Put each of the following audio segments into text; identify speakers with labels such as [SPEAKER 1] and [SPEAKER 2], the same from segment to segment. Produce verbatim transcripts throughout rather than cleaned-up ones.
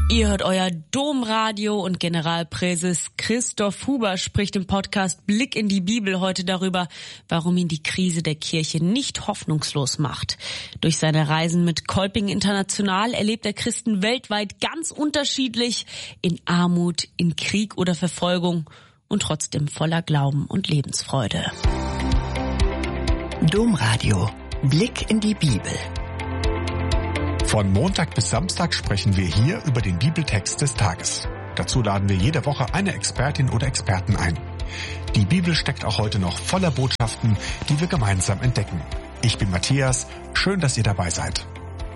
[SPEAKER 1] Ihr hört euer Domradio und Generalpräses Christoph Huber spricht im Podcast Blick in die Bibel heute darüber, warum ihn die Krise der Kirche nicht hoffnungslos macht. Durch seine Reisen mit Kolping International erlebt er Christen weltweit ganz unterschiedlich, in Armut, in Krieg oder Verfolgung und trotzdem voller Glauben und Lebensfreude.
[SPEAKER 2] Domradio. Blick in die Bibel.
[SPEAKER 3] Von Montag bis Samstag sprechen wir hier über den Bibeltext des Tages. Dazu laden wir jede Woche eine Expertin oder Experten ein. Die Bibel steckt auch heute noch voller Botschaften, die wir gemeinsam entdecken. Ich bin Matthias, schön, dass ihr dabei seid.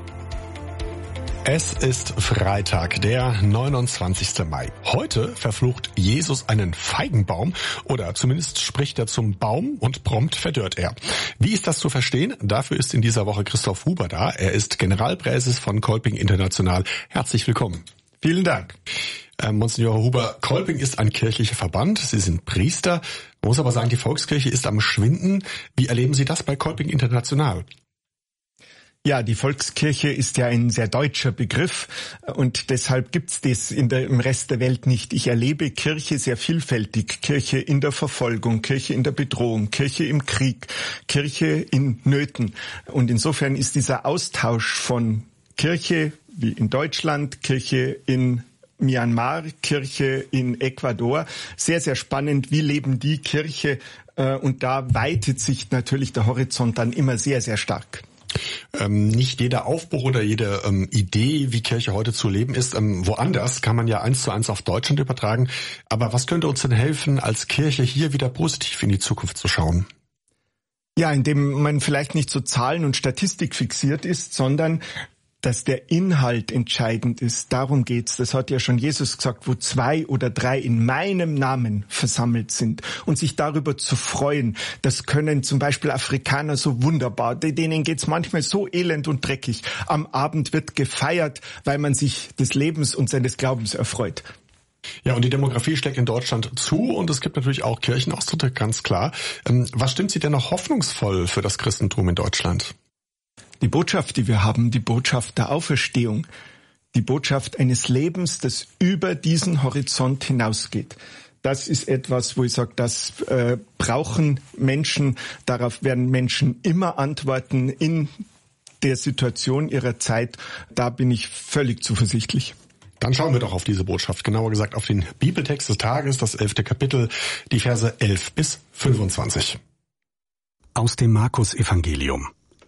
[SPEAKER 3] Es ist Freitag, der neunundzwanzigste Mai. Heute verflucht Jesus einen Feigenbaum oder zumindest spricht er zum Baum und prompt verdörrt er. Wie ist das zu verstehen? Dafür ist in dieser Woche Christoph Huber da. Er ist Generalpräses von Kolping International. Herzlich willkommen.
[SPEAKER 4] Vielen Dank.
[SPEAKER 3] Äh, Monsignor Huber, Kolping ist ein kirchlicher Verband. Sie sind Priester. Man muss aber sagen, die Volkskirche ist am Schwinden. Wie erleben Sie das bei Kolping International?
[SPEAKER 4] Ja, die Volkskirche ist ja ein sehr deutscher Begriff und deshalb gibt's das in der, im Rest der Welt nicht. Ich erlebe Kirche sehr vielfältig. Kirche in der Verfolgung, Kirche in der Bedrohung, Kirche im Krieg, Kirche in Nöten. Und insofern ist dieser Austausch von Kirche wie in Deutschland, Kirche in Myanmar, Kirche in Ecuador sehr, sehr spannend. Wie leben die Kirche? Und da weitet sich natürlich der Horizont dann immer sehr, sehr stark.
[SPEAKER 3] Ähm, nicht jeder Aufbruch oder jede ähm, Idee, wie Kirche heute zu leben ist, ähm, woanders kann man ja eins zu eins auf Deutschland übertragen. Aber was könnte uns denn helfen, als Kirche hier wieder positiv in die Zukunft zu schauen?
[SPEAKER 4] Ja, indem man vielleicht nicht so Zahlen und Statistik fixiert ist, sondern dass der Inhalt entscheidend ist. Darum geht's. Das hat ja schon Jesus gesagt, wo zwei oder drei in meinem Namen versammelt sind. Und sich darüber zu freuen, das können zum Beispiel Afrikaner so wunderbar. Denen geht's manchmal so elend und dreckig. Am Abend wird gefeiert, weil man sich des Lebens und seines Glaubens erfreut.
[SPEAKER 3] Ja, und die Demografie schlägt in Deutschland zu und es gibt natürlich auch Kirchenaustritte, ganz klar. Was stimmt Sie denn noch hoffnungsvoll für das Christentum in Deutschland?
[SPEAKER 4] Die Botschaft, die wir haben, die Botschaft der Auferstehung, die Botschaft eines Lebens, das über diesen Horizont hinausgeht. Das ist etwas, wo ich sage, das äh, brauchen Menschen, darauf werden Menschen immer antworten in der Situation ihrer Zeit. Da bin ich völlig zuversichtlich.
[SPEAKER 3] Dann schauen wir doch auf diese Botschaft, genauer gesagt auf den Bibeltext des Tages, das elfte Kapitel, die Verse elf bis fünfundzwanzig.
[SPEAKER 5] Aus dem Markus-Evangelium.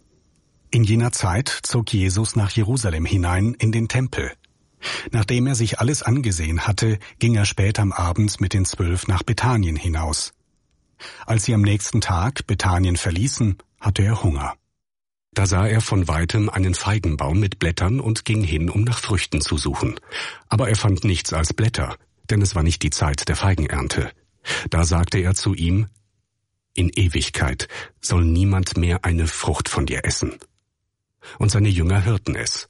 [SPEAKER 5] In jener Zeit zog Jesus nach Jerusalem hinein in den Tempel. Nachdem er sich alles angesehen hatte, ging er spät am Abend mit den Zwölf nach Bethanien hinaus. Als sie am nächsten Tag Bethanien verließen, hatte er Hunger. Da sah er von weitem einen Feigenbaum mit Blättern und ging hin, um nach Früchten zu suchen. Aber er fand nichts als Blätter, denn es war nicht die Zeit der Feigenernte. Da sagte er zu ihm: In Ewigkeit soll niemand mehr eine Frucht von dir essen. Und seine Jünger hörten es.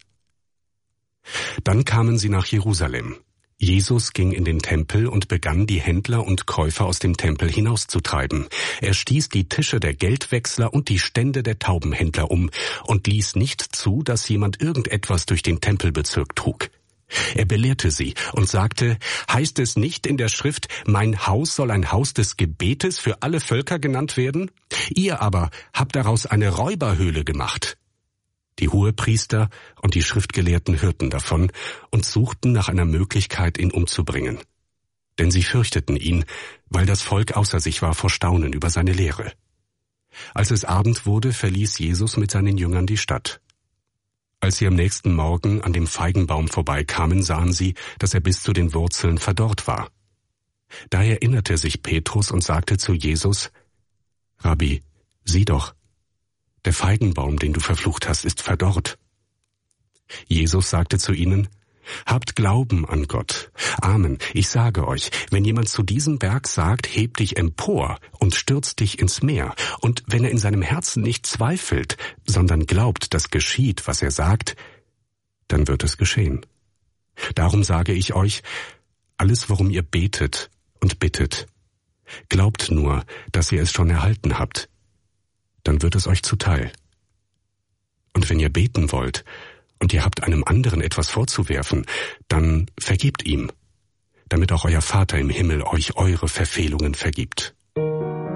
[SPEAKER 5] Dann kamen sie nach Jerusalem. Jesus ging in den Tempel und begann, die Händler und Käufer aus dem Tempel hinauszutreiben. Er stieß die Tische der Geldwechsler und die Stände der Taubenhändler um und ließ nicht zu, dass jemand irgendetwas durch den Tempelbezirk trug. Er belehrte sie und sagte: Heißt es nicht in der Schrift, mein Haus soll ein Haus des Gebetes für alle Völker genannt werden? Ihr aber habt daraus eine Räuberhöhle gemacht. Die Hohepriester und die Schriftgelehrten hörten davon und suchten nach einer Möglichkeit, ihn umzubringen. Denn sie fürchteten ihn, weil das Volk außer sich war vor Staunen über seine Lehre. Als es Abend wurde, verließ Jesus mit seinen Jüngern die Stadt. Als sie am nächsten Morgen an dem Feigenbaum vorbeikamen, sahen sie, dass er bis zu den Wurzeln verdorrt war. Da erinnerte sich Petrus und sagte zu Jesus: Rabbi, sieh doch, der Feigenbaum, den du verflucht hast, ist verdorrt. Jesus sagte zu ihnen: Habt Glauben an Gott. Amen. Ich sage euch, wenn jemand zu diesem Berg sagt, heb dich empor und stürz dich ins Meer, und wenn er in seinem Herzen nicht zweifelt, sondern glaubt, dass geschieht, was er sagt, dann wird es geschehen. Darum sage ich euch, alles, worum ihr betet und bittet, glaubt nur, dass ihr es schon erhalten habt, dann wird es euch zuteil. Und wenn ihr beten wollt und ihr habt einem anderen etwas vorzuwerfen, dann vergebt ihm, damit auch euer Vater im Himmel euch eure Verfehlungen vergibt.